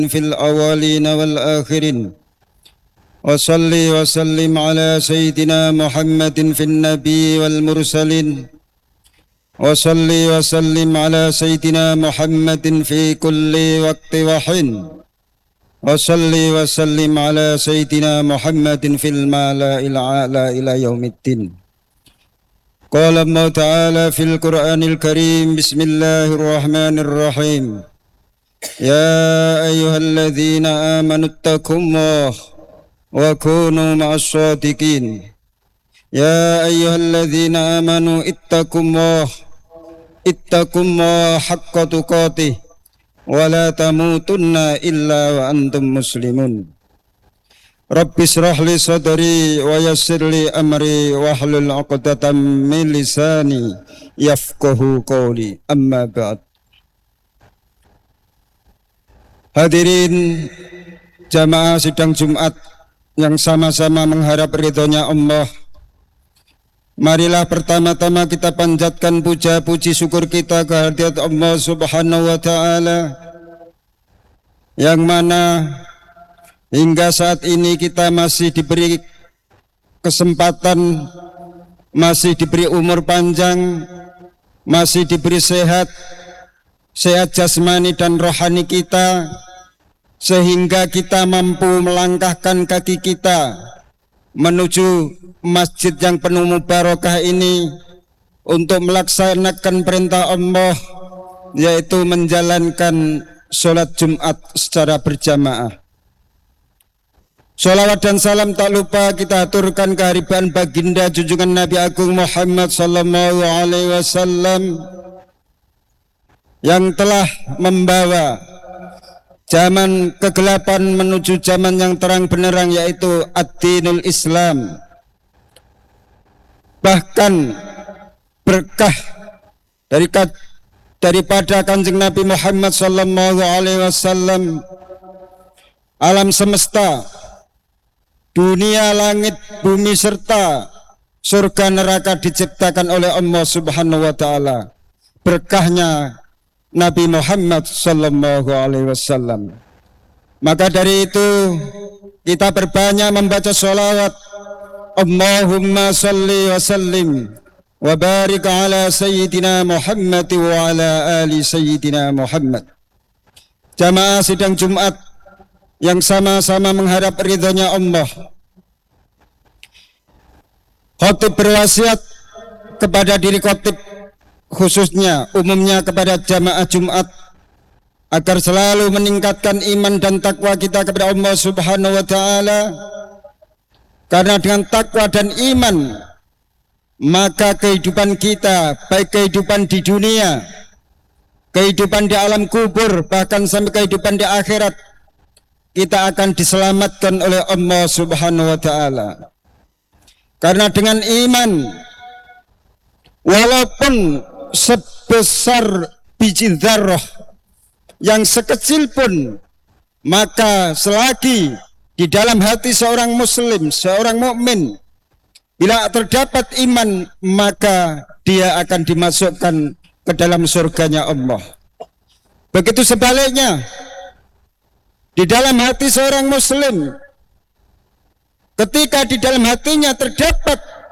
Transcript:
في الأولين والآخرين وصل وسلم على سيدنا محمد في النبي والمرسلين وصل وسلم على سيدنا محمد في كل وقت وحين وصل وسلم على سيدنا محمد في الملأ الأعلى إلى يوم الدين. قال الله تعالى في القرآن الكريم: بسم الله الرحمن الرحيم. يا أيها الذين آمنوا اتقوا الله وكونوا مع الصادقين. يا أيها الذين آمنوا اتقوا الله حق تقاته ولا تموتن إلا وأنتم مسلمون. رب اشرح لي صدري ويسر لي أمري واحلل عقدة من لساني يفقهوا قولي. أما بعد. Hadirin jamaah sidang Jumat yang sama-sama mengharap ridhonya Allah, marilah pertama-tama kita panjatkan puja-puji syukur kita kehadirat Allah Subhanahu wa Ta'ala, yang mana hingga saat ini kita masih diberi kesempatan, masih diberi umur panjang, masih diberi sehat jasmani dan rohani kita, sehingga kita mampu melangkahkan kaki kita menuju masjid yang penuh mubarakah ini untuk melaksanakan perintah Allah, yaitu menjalankan sholat Jumat secara berjamaah. Sholawat dan salam tak lupa kita aturkan kehadiran baginda junjungan Nabi Agung Muhammad sallallahu alaihi wasallam yang telah membawa zaman kegelapan menuju zaman yang terang benderang, yaitu ad-dinul Islam. Bahkan berkah daripada Kanjeng Nabi Muhammad sallallahu alaihi wasallam, alam semesta, dunia, langit, bumi serta surga neraka diciptakan oleh Allah Subhanahu wa Ta'ala. Berkahnya Nabi Muhammad sallallahu alaihi wasallam. Maka dari itu kita berbanyak membaca sholawat. Allahumma salli wa sallim wa barik ala sayyidina Muhammad wa ala ali sayyidina Muhammad. Jamaah sidang Jumat yang sama-sama mengharap ridhonya Allah, khatib berwasiat kepada diri khatib, khususnya umumnya kepada jamaah Jumat, agar selalu meningkatkan iman dan takwa kita kepada Allah Subhanahu wa Ta'ala. Karena dengan takwa dan iman, maka kehidupan kita, baik kehidupan di dunia, kehidupan di alam kubur, bahkan sampai kehidupan di akhirat, kita akan diselamatkan oleh Allah Subhanahu wa Ta'ala. Karena dengan iman, walaupun sebesar biji dzarrah yang sekecil pun, maka selagi di dalam hati seorang muslim, seorang mukmin, bila terdapat iman, maka dia akan dimasukkan ke dalam surganya Allah. Begitu sebaliknya, di dalam hati seorang muslim, ketika di dalam hatinya terdapat